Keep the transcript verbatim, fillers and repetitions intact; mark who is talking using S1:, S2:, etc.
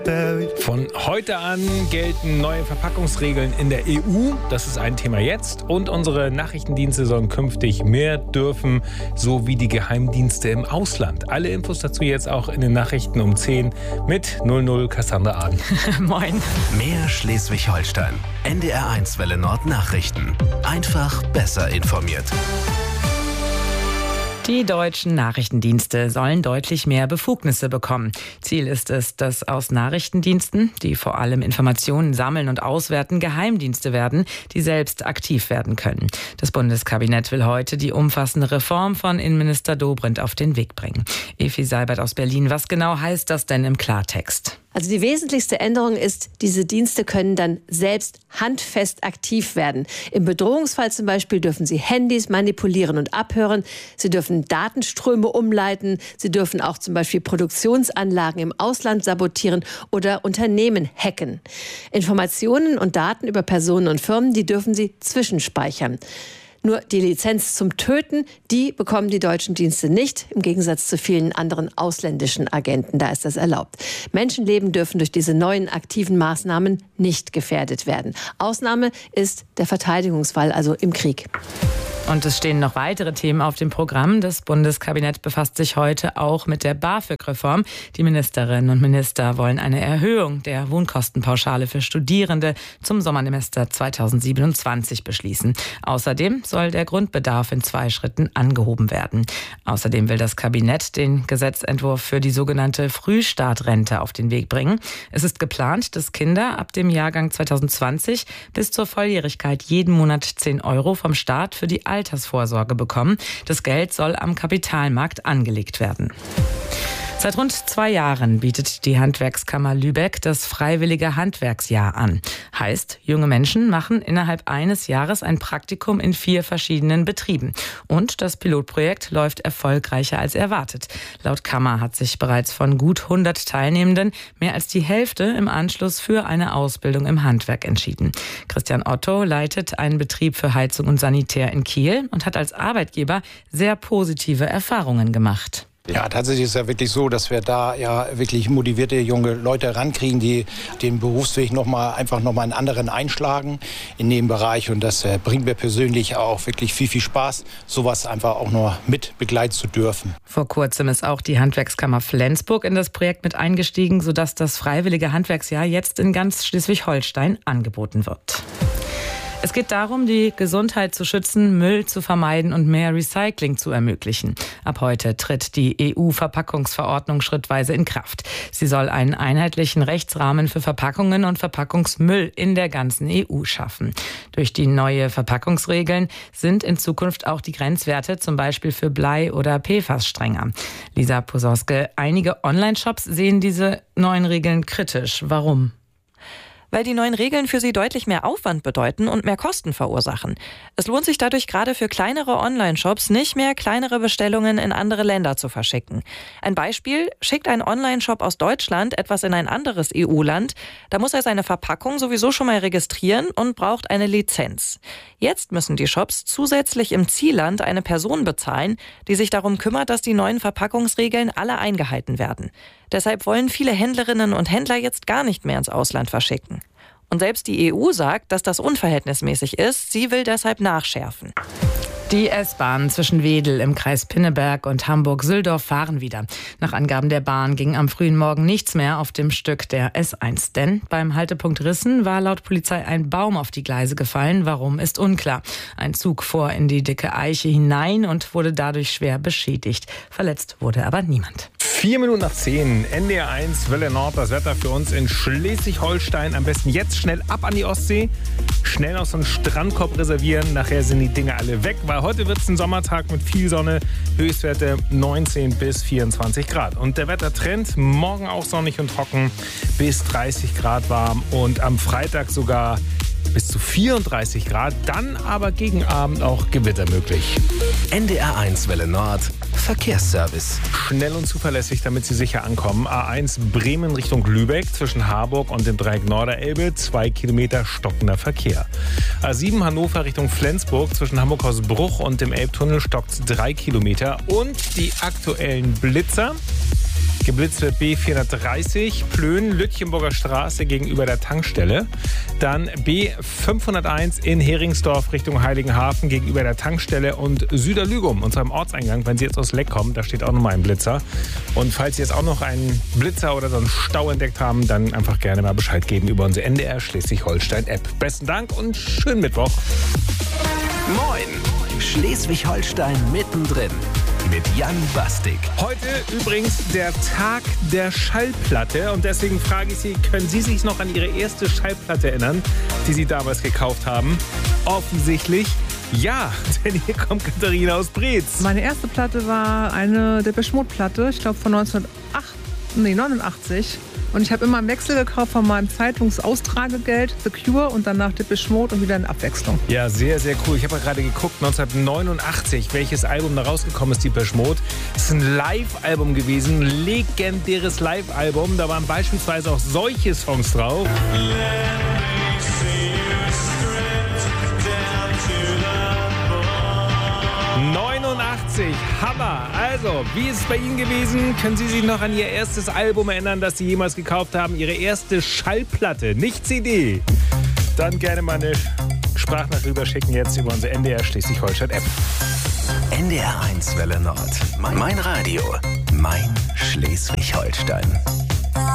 S1: Von heute an gelten neue Verpackungsregeln in der E U. Das ist ein Thema jetzt. Und unsere Nachrichtendienste sollen künftig mehr dürfen, so wie die Geheimdienste im Ausland. Alle Infos dazu jetzt auch in den Nachrichten um zehn mit null null Cassandra Aden.
S2: Moin.
S3: Mehr Schleswig-Holstein. N D R eins Welle Nord Nachrichten. Einfach besser informiert.
S2: Die deutschen Nachrichtendienste sollen deutlich mehr Befugnisse bekommen. Ziel ist es, dass aus Nachrichtendiensten, die vor allem Informationen sammeln und auswerten, Geheimdienste werden, die selbst aktiv werden können. Das Bundeskabinett will heute die umfassende Reform von Innenminister Dobrindt auf den Weg bringen. Evi Seibert aus Berlin, was genau heißt das denn im Klartext?
S4: Also die wesentlichste Änderung ist, diese Dienste können dann selbst handfest aktiv werden. Im Bedrohungsfall zum Beispiel dürfen sie Handys manipulieren und abhören. Sie dürfen Datenströme umleiten. Sie dürfen auch zum Beispiel Produktionsanlagen im Ausland sabotieren oder Unternehmen hacken. Informationen und Daten über Personen und Firmen, die dürfen sie zwischenspeichern. Nur die Lizenz zum Töten, die bekommen die deutschen Dienste nicht, im Gegensatz zu vielen anderen ausländischen Agenten. Da ist das erlaubt. Menschenleben dürfen durch diese neuen aktiven Maßnahmen nicht gefährdet werden. Ausnahme ist der Verteidigungsfall, also im Krieg.
S2: Und es stehen noch weitere Themen auf dem Programm. Das Bundeskabinett befasst sich heute auch mit der BAföG-Reform. Die Ministerinnen und Minister wollen eine Erhöhung der Wohnkostenpauschale für Studierende zum Sommersemester zweitausendsiebenundzwanzig beschließen. Außerdem soll der Grundbedarf in zwei Schritten angehoben werden. Außerdem will das Kabinett den Gesetzentwurf für die sogenannte Frühstartrente auf den Weg bringen. Es ist geplant, dass Kinder ab dem Jahrgang zweitausendzwanzig bis zur Volljährigkeit jeden Monat zehn Euro vom Staat für die Altersvorsorge bekommen. Das Geld soll am Kapitalmarkt angelegt werden. Seit rund zwei Jahren bietet die Handwerkskammer Lübeck das freiwillige Handwerksjahr an. Heißt, junge Menschen machen innerhalb eines Jahres ein Praktikum in vier verschiedenen Betrieben. Und das Pilotprojekt läuft erfolgreicher als erwartet. Laut Kammer hat sich bereits von gut hundert Teilnehmenden mehr als die Hälfte im Anschluss für eine Ausbildung im Handwerk entschieden. Christian Otto leitet einen Betrieb für Heizung und Sanitär in Kiel und hat als Arbeitgeber sehr positive Erfahrungen gemacht.
S5: Ja, tatsächlich ist es ja wirklich so, dass wir da ja wirklich motivierte junge Leute rankriegen, die den Berufsweg noch mal, einfach nochmal einen anderen einschlagen in dem Bereich. Und das äh, bringt mir persönlich auch wirklich viel, viel Spaß, sowas einfach auch noch mit begleiten zu dürfen.
S2: Vor kurzem ist auch die Handwerkskammer Flensburg in das Projekt mit eingestiegen, sodass das freiwillige Handwerksjahr jetzt in ganz Schleswig-Holstein angeboten wird. Es geht darum, die Gesundheit zu schützen, Müll zu vermeiden und mehr Recycling zu ermöglichen. Ab heute tritt die E U-Verpackungsverordnung schrittweise in Kraft. Sie soll einen einheitlichen Rechtsrahmen für Verpackungen und Verpackungsmüll in der ganzen E U schaffen. Durch die neue Verpackungsregeln sind in Zukunft auch die Grenzwerte zum Beispiel für Blei oder P F A S strenger. Lisa Posauske, einige Online-Shops sehen diese neuen Regeln kritisch. Warum?
S6: Weil die neuen Regeln für sie deutlich mehr Aufwand bedeuten und mehr Kosten verursachen. Es lohnt sich dadurch gerade für kleinere Online-Shops nicht mehr, kleinere Bestellungen in andere Länder zu verschicken. Ein Beispiel: Schickt ein Online-Shop aus Deutschland etwas in ein anderes E U-Land, da muss er seine Verpackung sowieso schon mal registrieren und braucht eine Lizenz. Jetzt müssen die Shops zusätzlich im Zielland eine Person bezahlen, die sich darum kümmert, dass die neuen Verpackungsregeln alle eingehalten werden. Deshalb wollen viele Händlerinnen und Händler jetzt gar nicht mehr ins Ausland verschicken. Und selbst die E U sagt, dass das unverhältnismäßig ist. Sie will deshalb nachschärfen.
S2: Die S-Bahnen zwischen Wedel im Kreis Pinneberg und Hamburg-Süldorf fahren wieder. Nach Angaben der Bahn ging am frühen Morgen nichts mehr auf dem Stück der S eins. Denn beim Haltepunkt Rissen war laut Polizei ein Baum auf die Gleise gefallen. Warum, ist unklar. Ein Zug fuhr in die dicke Eiche hinein und wurde dadurch schwer beschädigt. Verletzt wurde aber niemand.
S1: Vier Minuten nach zehn, N D R eins, Welle Nord, das Wetter für uns in Schleswig-Holstein. Am besten jetzt schnell ab an die Ostsee, schnell noch so einen Strandkorb reservieren. Nachher sind die Dinge alle weg, weil heute wird es ein Sommertag mit viel Sonne, Höchstwerte neunzehn bis vierundzwanzig Grad. Und der Wettertrend, morgen auch sonnig und trocken, bis dreißig Grad warm und am Freitag sogar bis zu vierunddreißig Grad, dann aber gegen Abend auch Gewitter möglich.
S3: N D R eins Welle Nord, Verkehrsservice.
S1: Schnell und zuverlässig, damit Sie sicher ankommen. A eins Bremen Richtung Lübeck zwischen Harburg und dem Dreieck Norderelbe, zwei Kilometer stockender Verkehr. A sieben Hannover Richtung Flensburg zwischen Hamburg-Hausbruch und dem Elbtunnel stockt drei Kilometer. Und die aktuellen Blitzer. Geblitzt wird B vierhundertdreißig, Plön, Lütchenburger Straße gegenüber der Tankstelle. Dann B fünfhunderteins in Heringsdorf Richtung Heiligenhafen gegenüber der Tankstelle und Süderlügum, unserem Ortseingang, wenn Sie jetzt aus Leck kommen, da steht auch nochmal ein Blitzer. Und falls Sie jetzt auch noch einen Blitzer oder so einen Stau entdeckt haben, dann einfach gerne mal Bescheid geben über unsere N D R Schleswig-Holstein-App. Besten Dank und schönen Mittwoch.
S3: Moin, Schleswig-Holstein mittendrin mit Jan Bastik.
S1: Heute übrigens der Tag der Schallplatte und deswegen frage ich Sie, können Sie sich noch an Ihre erste Schallplatte erinnern, die Sie damals gekauft haben? Offensichtlich ja, denn hier kommt Katharina aus Breetz.
S7: Meine erste Platte war eine Depeche Mode Platte, ich glaube von neunzehnhundertneunundachtzig. Und ich habe immer einen Wechsel gekauft von meinem Zeitungsaustragegeld, The Cure und danach Depeche Mode und wieder in Abwechslung.
S1: Ja, sehr, sehr cool. Ich habe ja gerade geguckt, neunzehnhundertneunundachtzig, welches Album da rausgekommen ist, Depeche Mode. Das ist ein Live-Album gewesen, ein legendäres Live-Album. Da waren beispielsweise auch solche Songs drauf. neunundachtzig, Hammer. Also, wie ist es bei Ihnen gewesen? Können Sie sich noch an Ihr erstes Album erinnern, das Sie jemals gekauft haben? Ihre erste Schallplatte, nicht C D? Dann gerne mal eine Sprachnachricht rüberschicken jetzt über unsere N D R Schleswig-Holstein-App.
S3: N D R eins Welle Nord. Mein Radio. Mein Schleswig-Holstein.